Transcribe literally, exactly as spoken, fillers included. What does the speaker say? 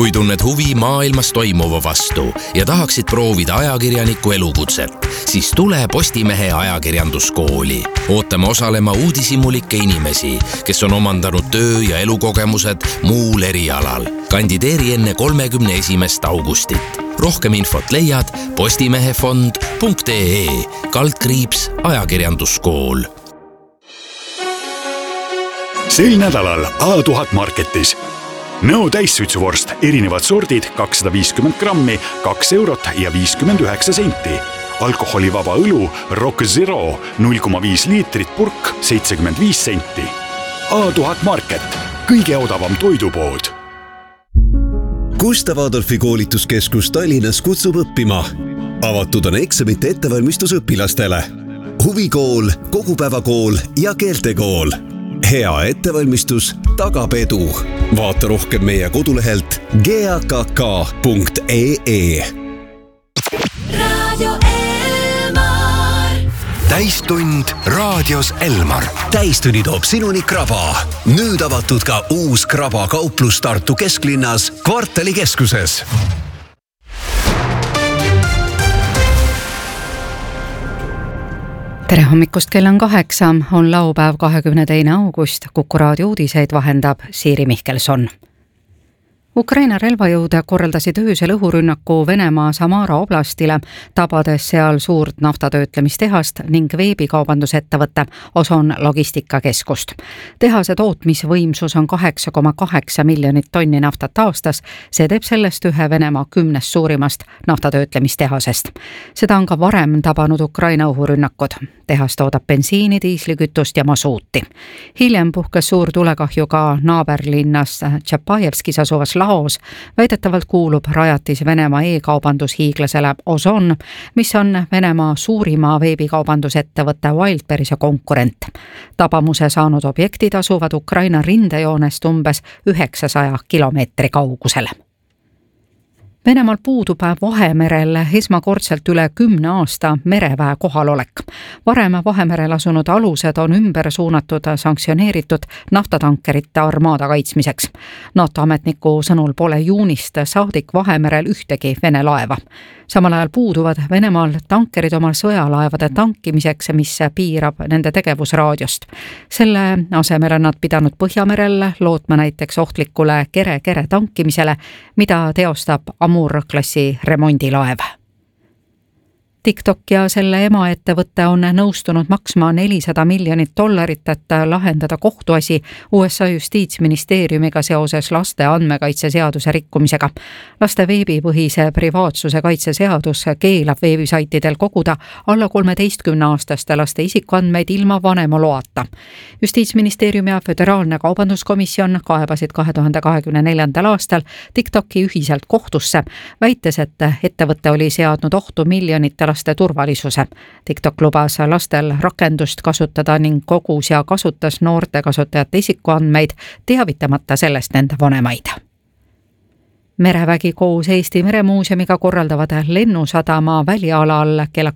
Kui tunned huvi maailmas toimuva vastu ja tahaksid proovida ajakirjaniku elukutset, siis tule Postimehe ajakirjanduskooli. Ootame osalema uudishimulikke inimesi, kes on omandanud töö- ja elukogemused muul erialal. Kandideeri enne kolmekümne esimest augustit. Rohkem infot leiad postimehefond punkt ee kaldkriips ajakirjanduskool. Sel nädalal A tuhat Marketis. Nõo täissuitsuvorst, erinevad sordid, kakssada viiskümmend grammi, kaks eurot ja viiskümmend üheksa senti. Alkoholivaba õlu Rock Zero, null koma viis liitrit purk, seitsekümmend viis senti. A tuhat Market, kõige odavam toidupood. Gustav Adolfi koolituskeskus Tallinnas kutsub õppima. Avatud on eksamite ettevalmistus õpilastele. Huvikool, kogupäevakool ja keeltekool. Hea ettevalmistus tagab edu. Vaata rohkem meie kodulehelt g a k k punkt ee. Radio Elmar. Täistund raadios Elmar. Täistunni toob sinuni Kraba. Nüüd avatud ka uus Kraba kauplus Tartu kesklinnas kvartali keskuses. Tere hommikust, kell on kaheksa, on laupäev kahekümne teine august, Kuku raadio uudiseid vahendab Siiri Mihkelson. Ukraina relvajõud korraldasid öösel õhurünnaku Venemaa Samara oblastile, tabades seal suurt naftatöötlemistehast ning veebikaubandusettevõtte Ozon logistikakeskust. Tehase tootmisvõimsus on kaheksa koma kaheksa miljonit tonni naftat aastas, see teeb sellest ühe Venemaa kümnest suurimast naftatöötlemistehasest. Seda on ka varem tabanud Ukraina õhurünnakud. Tehas toodab bensiini, diislikütust ja masuuti. Hiljem puhkes suur tulekahju ka naaberlinnas Tšapajevskis asuvas Laos. Väidetavalt kuulub rajatis Venemaa e-kaubandushiiglasele Ozon, mis on Venemaa suurima veebikaubandusettevõtte Wildberries konkurent. Tabamuse saanud objektid asuvad Ukraina rindejoonest umbes üheksasaja kilomeetri kaugusel. Venemaal puudub Vahemerel esmakordselt üle kümne aasta mereväe kohalolek. Varem Vahemerel asunud alused on ümber suunatud sanktsioneeritud naftatankerite armaada kaitsmiseks. NATO ametniku sõnul pole juunist saadik Vahemerel ühtegi Vene laeva. Samal ajal puuduvad Venemaal tankerid omal sõjalaevade tankimiseks, mis piirab nende tegevusraadiost. Selle asemel on nad pidanud Põhjamerel lootma näiteks ohtlikule kere-kere tankimisele, mida teostab Amur-klassi remondilaev. TikTok ja selle emaettevõte on nõustunud maksma nelisada miljonit dollarit, et lahendada kohtuasi U S A justiitsministeeriumiga seoses laste andmekaitse seaduse rikkumisega. Laste veebipõhise privaatsuse kaitse seadus keelab veebisaitidel koguda alla kolmeteistkümne aastaste laste isikuandmeid ilma vanema loata. Justiitsministeerium ja Föderaalne kaubanduskomisjon kaebasid kahe tuhande kahekümne neljandal aastal TikToki ühiselt kohtusse, väites, et ettevõte oli seadnud ohtu miljonite laste turvalisuse. TikTok lubas lastel rakendust kasutada ning kogus ja kasutas noorte kasutajate isikuandmeid, teavitamata sellest nende vanemaid. Merevägi koos Eesti Meremuuseumiga korraldavad Lennusadama välialal kella